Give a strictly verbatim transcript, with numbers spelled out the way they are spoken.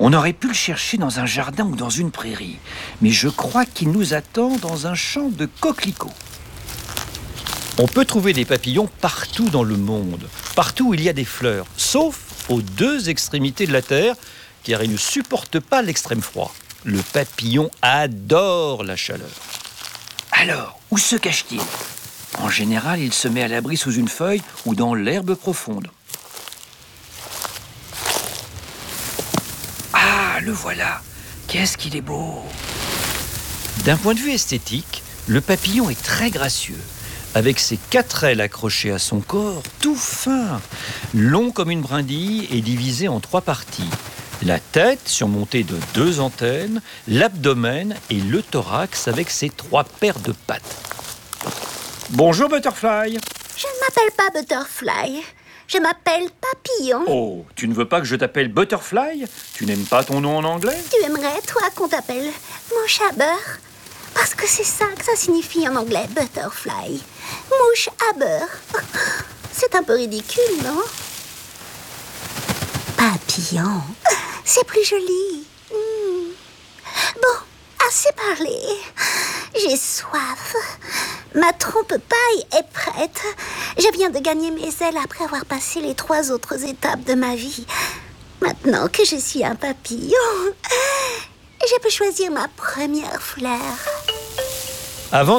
On aurait pu le chercher dans un jardin ou dans une prairie, mais je crois qu'il nous attend dans un champ de coquelicots. On peut trouver des papillons partout dans le monde, partout où il y a des fleurs, sauf aux deux extrémités de la Terre, car il ne supporte pas l'extrême froid. Le papillon adore la chaleur. Alors, où se cache-t-il ? En général, il se met à l'abri sous une feuille ou dans l'herbe profonde. Ah, le voilà ! Qu'est-ce qu'il est beau ! D'un point de vue esthétique, le papillon est très gracieux, avec ses quatre ailes accrochées à son corps, tout fin, long comme une brindille et divisé en trois parties. La tête surmontée de deux antennes, l'abdomen et le thorax avec ses trois paires de pattes. Bonjour Butterfly. Je ne m'appelle pas Butterfly, je m'appelle Papillon. Oh, tu ne veux pas que je t'appelle Butterfly ? Tu n'aimes pas ton nom en anglais ? Tu aimerais, toi, qu'on t'appelle mouche à beurre ? Parce que c'est ça que ça signifie en anglais, Butterfly. Mouche à beurre. C'est un peu ridicule, non ? Papillon, c'est plus joli. Mmh. Bon, assez parlé. J'ai soif. Ma trompe-paille est prête. Je viens de gagner mes ailes après avoir passé les trois autres étapes de ma vie. Maintenant que je suis un papillon, je peux choisir ma première fleur. Avant